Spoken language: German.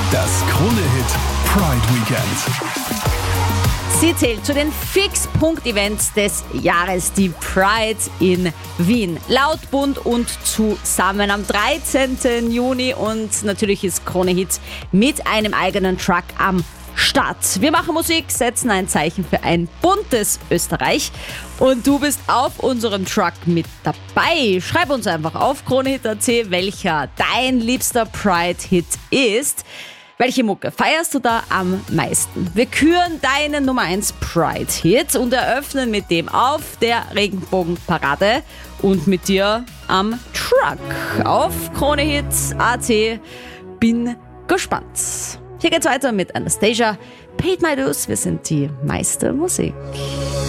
Das Krone-Hit Pride Weekend. Sie zählt zu den Fixpunkt-Events des Jahres, die Pride in Wien. Laut, bunt und zusammen am 13. Juni und natürlich ist Krone Hit mit einem eigenen Truck am Start. Wir machen Musik, setzen ein Zeichen für ein buntes Österreich und du bist auf unserem Truck mit dabei. Schreib uns einfach auf kronehit.at, welcher dein liebster Pride-Hit ist. Welche Mucke feierst du da am meisten? Wir küren deinen Nummer 1 Pride-Hit und eröffnen mit dem auf der Regenbogenparade und mit dir am Truck auf kronehit.at. Bin gespannt. Hier geht's weiter mit Anastasia. Paid My Dues, wir sind die meiste Musik.